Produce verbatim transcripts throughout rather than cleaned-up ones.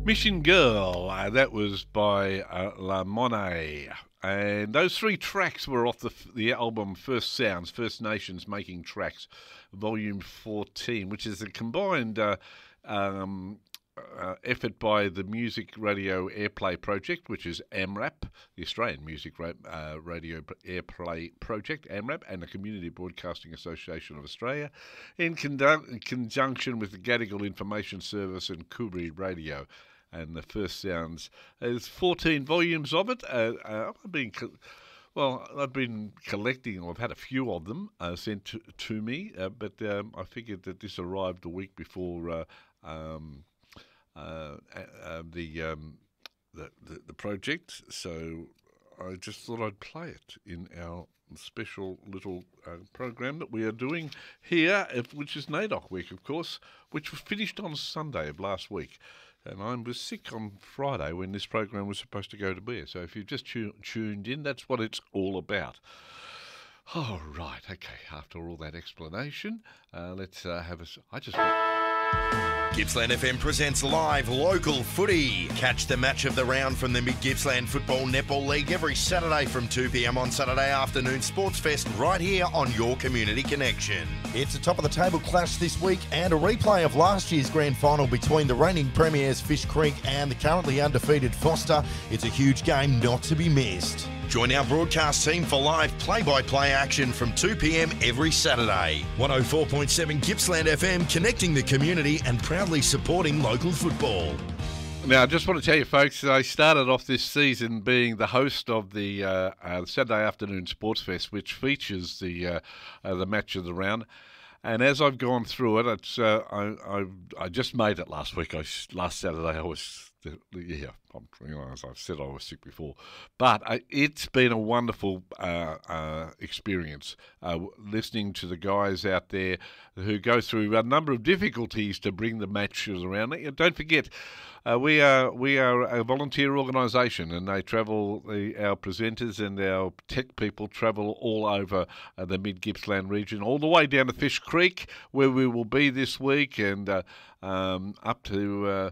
Mission Girl, uh, that was by uh, La Monnaie. And those three tracks were off the the album First Sounds, First Nations Making Tracks, Volume fourteen, which is a combined uh, um, uh, effort by the Music Radio Airplay Project, which is AMRAP, the Australian Music Ra- uh, Radio Airplay Project, AMRAP, and the Community Broadcasting Association of Australia, in, condu- in conjunction with the Gadigal Information Service and Kubri Radio. And the First Sounds, there's fourteen volumes of it. Uh, uh, I've been, co- well, I've been collecting. I've had a few of them uh, sent to, to me, uh, but um, I figured that this arrived a week before uh, um, uh, uh, the, um, the the the project. So I just thought I'd play it in our special little uh, program that we are doing here, which is NAIDOC Week, of course, which was finished on Sunday of last week. And I was sick on Friday when this program was supposed to go to air. So if you've just tu- tuned in, that's what it's all about. All right, okay. After all that explanation, uh, let's uh, have a. I just. Gippsland F M presents live local footy. Catch the match of the round from the Mid-Gippsland Football Netball League every Saturday from two p m on Saturday afternoon Sports Fest right here on your Community Connection. It's a top-of-the-table clash this week and a replay of last year's grand final between the reigning premiers Fish Creek and the currently undefeated Foster. It's a huge game not to be missed. Join our broadcast team for live play-by-play action from two p m every Saturday. one oh four point seven Gippsland F M, connecting the community and proudly supporting local football. Now, I just want to tell you, folks, I started off this season being the host of the uh, uh, Saturday Afternoon Sports Fest, which features the uh, uh, the match of the round. And as I've gone through it, it's uh, I, I I just made it last week. I last Saturday I was. Yeah, I'm, you know, as I've said, I was sick before, but uh, it's been a wonderful uh, uh, experience uh, listening to the guys out there who go through a number of difficulties to bring the matches around. Don't forget, uh, we are we are a volunteer organisation, and they travel. The, our presenters and our tech people travel all over uh, the Mid Gippsland region, all the way down to Fish Creek, where we will be this week, and uh, um, up to. Uh,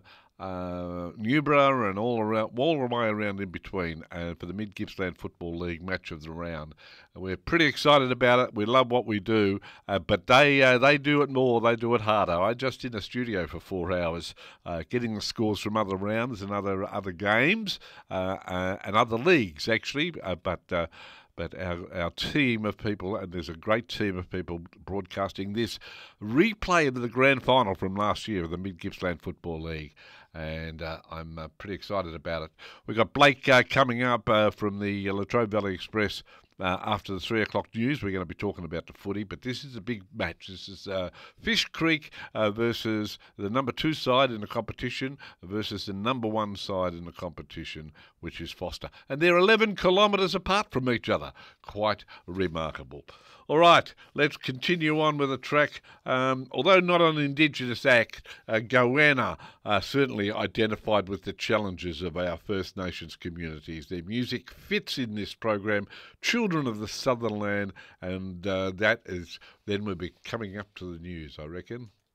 Uh, Newborough and all around, all the way around in between uh, for the Mid Gippsland Football League match of the round. And we're pretty excited about it. We love what we do, uh, but they uh, they do it more. They do it harder. I just in the studio for four hours, uh, getting the scores from other rounds and other other games uh, uh, and other leagues actually, uh, but. Uh, But our, our team of people, and there's a great team of people broadcasting this replay of the grand final from last year of the Mid Gippsland Football League. And uh, I'm uh, pretty excited about it. We've got Blake uh, coming up uh, from the uh, Latrobe Valley Express uh, after the three o'clock news. We're going to be talking about the footy, but this is a big match. This is uh, Fish Creek uh, versus the number two side in the competition versus the number one side in the competition, which is Foster. And they're eleven kilometres apart from each other. Quite remarkable. All right, let's continue on with the track. Um, although not an Indigenous act, uh, Goanna uh, certainly identified with the challenges of our First Nations communities. Their music fits in this program, Children of the Southern Land, and uh, that is then we'll be coming up to the news, I reckon.